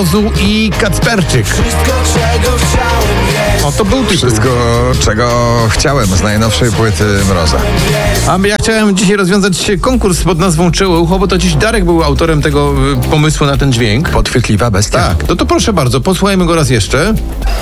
Mrozu i Kacperczyk. O, to był tytuł. Wszystko, czego chciałem z najnowszej płyty Mroza. A ja chciałem dzisiaj rozwiązać konkurs pod nazwą Czułe Ucho, bo to dziś Darek był autorem tego pomysłu na ten dźwięk. Podchwytliwa bestia. Tak, to proszę bardzo, posłuchajmy go raz jeszcze.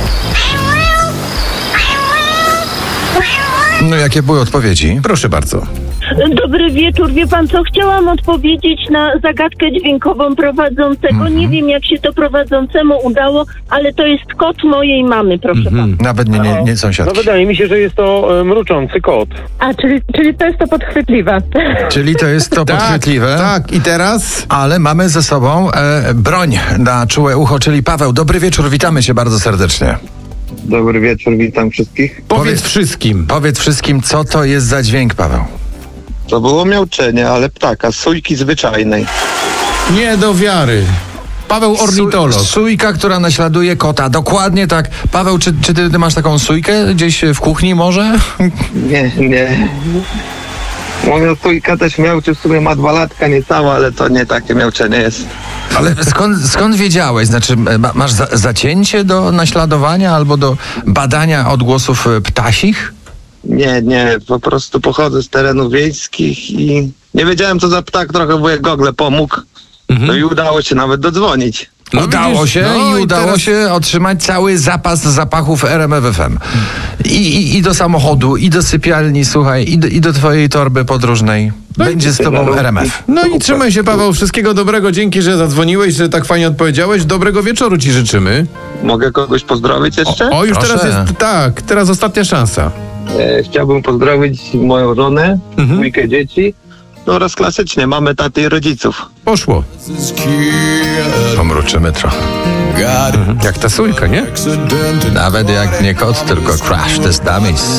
No jakie były odpowiedzi? Proszę bardzo. Dobry wieczór. Wie pan co? Chciałam odpowiedzieć na zagadkę dźwiękową prowadzącego. Nie wiem, jak się to prowadzącemu udało, ale to jest kot mojej mamy, proszę pana. Nawet nie sąsiadki. No wydaje mi się, że jest to mruczący kot. A, czyli to jest to podchwytliwe. Czyli to jest to podchwytliwe. Tak, i teraz? Ale mamy ze sobą broń na czułe ucho, czyli Paweł. Dobry wieczór, witamy cię bardzo serdecznie. Dobry wieczór, witam wszystkich. Powiedz wszystkim. Powiedz wszystkim, co to jest za dźwięk, Paweł. To było miauczenie, ale ptaka, sójki zwyczajnej. Nie do wiary. Paweł ornitolog. Sójka, która naśladuje kota. Dokładnie tak. Paweł, czy ty masz taką sójkę gdzieś w kuchni może? Nie. Moja sójka też miauczy, w sumie ma 2 latka, niecała, ale to nie takie miauczenie jest. Ale skąd wiedziałeś? Znaczy, masz zacięcie do naśladowania albo do badania odgłosów ptasich? Nie, po prostu pochodzę z terenów wiejskich i nie wiedziałem, co za ptak, trochę wujek Gogle pomógł. No i udało się nawet dodzwonić. No udało widzisz, się no i i udało teraz- się otrzymać cały zapas zapachów RMF FM. I do samochodu, i do sypialni, słuchaj, i do twojej torby podróżnej. Będzie z tobą RMF. No i trzymaj się, Paweł. Wszystkiego dobrego. Dzięki, że zadzwoniłeś, że tak fajnie odpowiedziałeś. Dobrego wieczoru ci życzymy. Mogę kogoś pozdrowić jeszcze? O, już Proszę. teraz jest, tak, teraz ostatnia szansa. Chciałbym pozdrowić moją żonę, 2 dzieci, no oraz klasycznie mamy tatę i rodziców. Poszło. Pomruczymy trochę. Jak ta sójka, nie? Nawet jak nie kot, tylko Crash Test Dummies.